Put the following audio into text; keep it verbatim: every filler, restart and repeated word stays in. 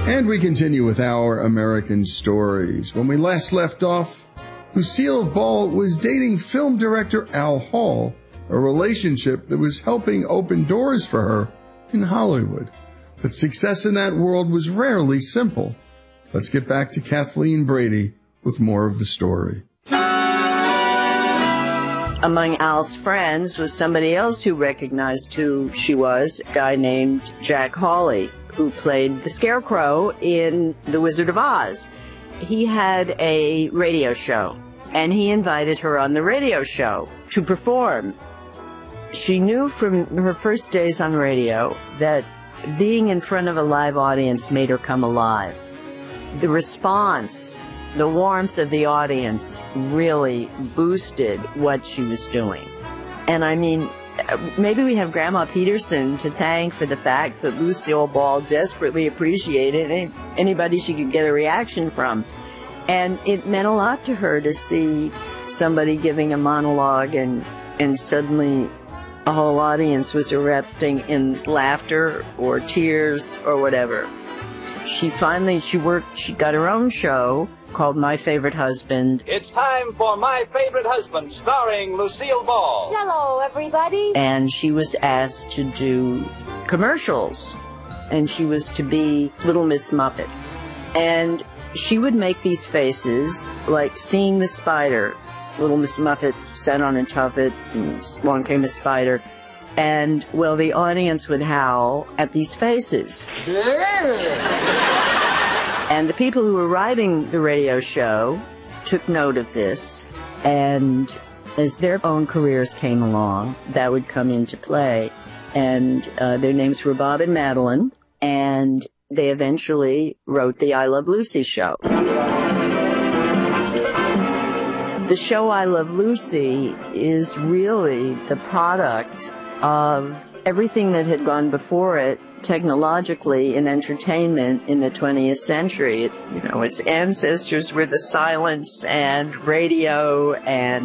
And we continue with our American stories. When we last left off, Lucille Ball was dating film director Al Hall, a relationship that was helping open doors for her in Hollywood. But success in that world was rarely simple. Let's get back to Kathleen Brady with more of the story. Among Al's friends was somebody else who recognized who she was, a guy named Jack Hawley, who played the Scarecrow in The Wizard of Oz. He had a radio show, and he invited her on the radio show to perform. She knew from her first days on radio that being in front of a live audience made her come alive. The response, the warmth of the audience really boosted what she was doing. And I mean, maybe we have Grandma Peterson to thank for the fact that Lucille Ball desperately appreciated any, anybody she could get a reaction from. And it meant a lot to her to see somebody giving a monologue and, and suddenly a whole audience was erupting in laughter or tears or whatever. She finally, she worked, she got her own show called My Favorite Husband. It's time for My Favorite Husband, starring Lucille Ball. Hello, everybody. And she was asked to do commercials, and she was to be Little Miss Muffet. And she would make these faces, like seeing the spider. Little Miss Muffet sat on a tuffet, and along came a spider. And, well, the audience would howl at these faces. And the people who were writing the radio show took note of this, and as their own careers came along, that would come into play. And uh, their names were Bob and Madeline, and they eventually wrote the I Love Lucy show. The show I Love Lucy is really the product of everything that had gone before it technologically in entertainment in the twentieth century. It, you know, its ancestors were the silence and radio and